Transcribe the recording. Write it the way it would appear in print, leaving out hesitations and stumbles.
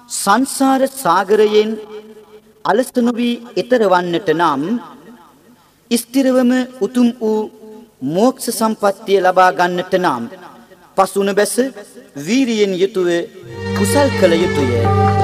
සංසාර සාගරයෙන් අලස නොවි ඈතර වන්නට නම් ස්ථිරවම උතුම් වූ මෝක්ෂ සම්පත්තිය ලබා ගන්නට නම් පසුන බැස වීරියෙන් යුතුව කුසල් කළ යුතුය.